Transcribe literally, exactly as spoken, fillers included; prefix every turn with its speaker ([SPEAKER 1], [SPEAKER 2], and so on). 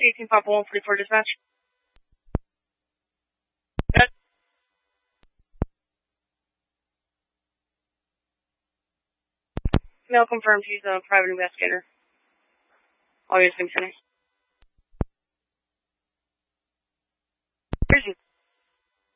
[SPEAKER 1] eighteen Papa one forty-four dispatch. Good. Mail confirmed he's a private investigator. All your things finished.